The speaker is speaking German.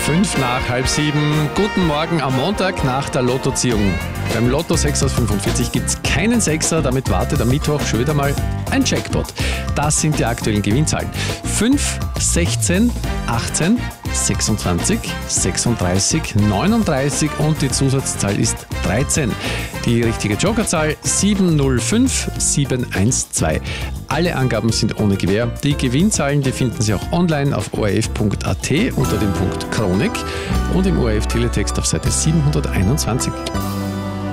6:05. Guten Morgen am Montag nach der Lottoziehung. Beim Lotto 6 aus 45 gibt es keinen Sechser, damit wartet am Mittwoch schon wieder mal ein Jackpot. Das sind die aktuellen Gewinnzahlen. 5, 16, 18, 26, 36, 39 und die Zusatzzahl ist 13. Die richtige Jokerzahl 705712. Alle Angaben sind ohne Gewähr. Die Gewinnzahlen, die finden Sie auch online auf orf.at unter dem Punkt Chronik und im ORF Teletext auf Seite 721.